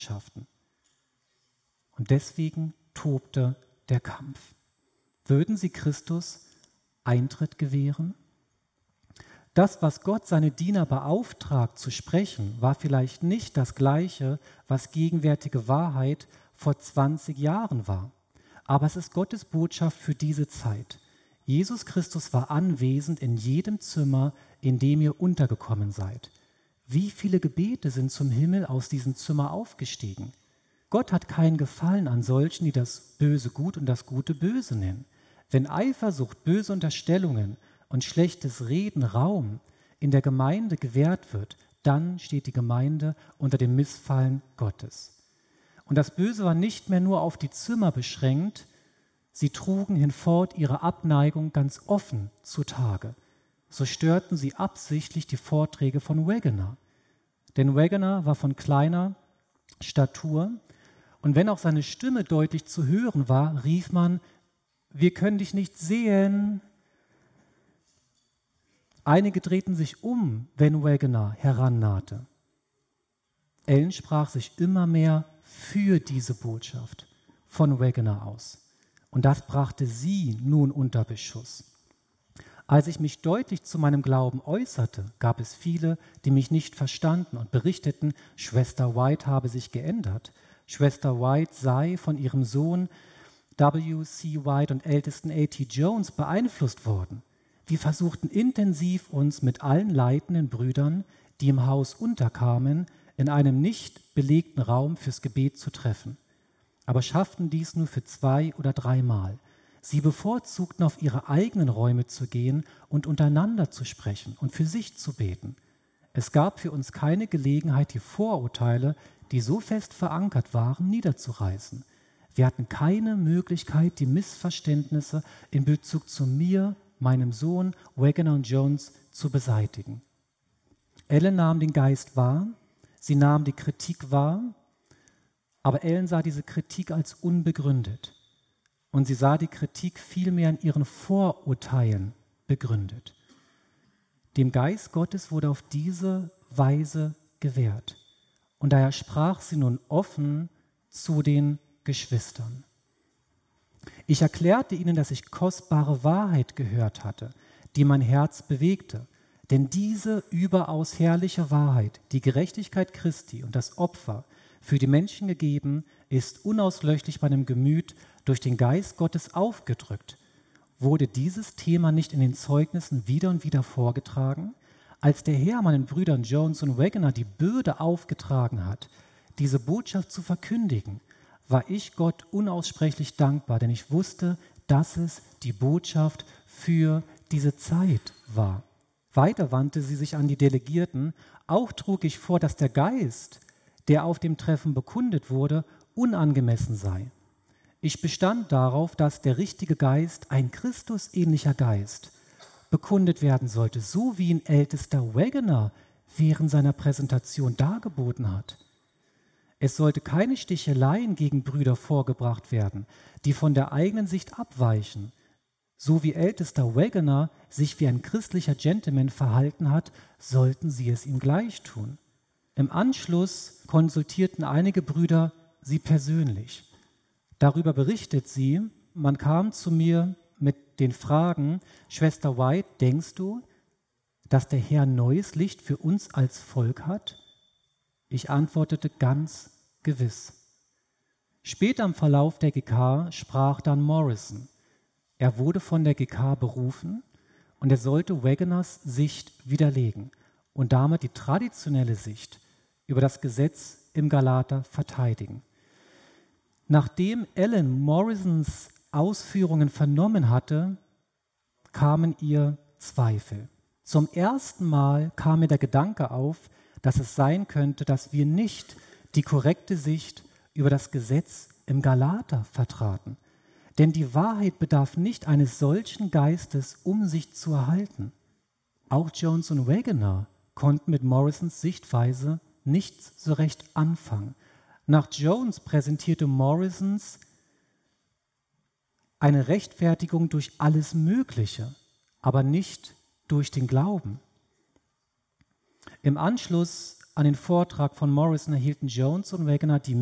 Und deswegen tobte der Kampf. Würden sie Christus Eintritt gewähren? Das, was Gott seine Diener beauftragt zu sprechen, war vielleicht nicht das Gleiche, was gegenwärtige Wahrheit vor 20 Jahren war. Aber es ist Gottes Botschaft für diese Zeit. Jesus Christus war anwesend in jedem Zimmer, in dem ihr untergekommen seid. Wie viele Gebete sind zum Himmel aus diesem Zimmer aufgestiegen? Gott hat keinen Gefallen an solchen, die das Böse gut und das Gute böse nennen. Wenn Eifersucht, böse Unterstellungen und schlechtes Reden Raum in der Gemeinde gewährt wird, dann steht die Gemeinde unter dem Missfallen Gottes. Und das Böse war nicht mehr nur auf die Zimmer beschränkt, sie trugen hinfort ihre Abneigung ganz offen zutage. So störten sie absichtlich die Vorträge von Wegener. Denn Wegener war von kleiner Statur und wenn auch seine Stimme deutlich zu hören war, rief man: Wir können dich nicht sehen. Einige drehten sich um, wenn Wegener herannahte. Ellen sprach sich immer mehr für diese Botschaft von Wegener aus. Und das brachte sie nun unter Beschuss. Als ich mich deutlich zu meinem Glauben äußerte, gab es viele, die mich nicht verstanden und berichteten, Schwester White habe sich geändert. Schwester White sei von ihrem Sohn W.C. White und Ältesten A.T. Jones beeinflusst worden. Wir versuchten intensiv, uns mit allen leitenden Brüdern, die im Haus unterkamen, in einem nicht belegten Raum fürs Gebet zu treffen. Aber schafften dies nur für 2 oder 3 Mal. Sie bevorzugten, auf ihre eigenen Räume zu gehen und untereinander zu sprechen und für sich zu beten. Es gab für uns keine Gelegenheit, die Vorurteile, die so fest verankert waren, niederzureißen. Wir hatten keine Möglichkeit, die Missverständnisse in Bezug zu mir, meinem Sohn, Wegener und Jones zu beseitigen. Ellen nahm den Geist wahr, sie nahm die Kritik wahr, aber Ellen sah diese Kritik als unbegründet. Und sie sah die Kritik vielmehr in ihren Vorurteilen begründet. Dem Geist Gottes wurde auf diese Weise gewährt. Und daher sprach sie nun offen zu den Geschwistern. Ich erklärte ihnen, dass ich kostbare Wahrheit gehört hatte, die mein Herz bewegte. Denn diese überaus herrliche Wahrheit, die Gerechtigkeit Christi und das Opfer für die Menschen gegeben, ist unauslöschlich meinem Gemüt durch den Geist Gottes aufgedrückt. Wurde dieses Thema nicht in den Zeugnissen wieder und wieder vorgetragen? Als der Herr meinen Brüdern Jones und Wegener die Bürde aufgetragen hat, diese Botschaft zu verkündigen, war ich Gott unaussprechlich dankbar, denn ich wusste, dass es die Botschaft für diese Zeit war. Weiter wandte sie sich an die Delegierten. Auch trug ich vor, dass der Geist, der auf dem Treffen bekundet wurde, unangemessen sei. Ich bestand darauf, dass der richtige Geist, ein Christusähnlicher Geist, bekundet werden sollte, so wie ihn Ältester Wegener während seiner Präsentation dargeboten hat. Es sollte keine Sticheleien gegen Brüder vorgebracht werden, die von der eigenen Sicht abweichen. So wie Ältester Wegener sich wie ein christlicher Gentleman verhalten hat, sollten sie es ihm gleich tun. Im Anschluss konsultierten einige Brüder sie persönlich. Darüber berichtet sie, man kam zu mir mit den Fragen: Schwester White, denkst du, dass der Herr neues Licht für uns als Volk hat? Ich antwortete ganz gewiss. Später im Verlauf der GK sprach dann Morrison. Er wurde von der GK berufen und er sollte Wegeners Sicht widerlegen und damit die traditionelle Sicht über das Gesetz im Galater verteidigen. Nachdem Ellen Morrisons Ausführungen vernommen hatte, kamen ihr Zweifel. Zum ersten Mal kam mir der Gedanke auf, dass es sein könnte, dass wir nicht die korrekte Sicht über das Gesetz im Galater vertraten. Denn die Wahrheit bedarf nicht eines solchen Geistes, um sich zu erhalten. Auch Jones und Wegener konnten mit Morrisons Sichtweise nichts so recht anfangen. Nach Jones präsentierte Morrisons eine Rechtfertigung durch alles Mögliche, aber nicht durch den Glauben. Im Anschluss an den Vortrag von Morrison erhielten Jones und Wagoner die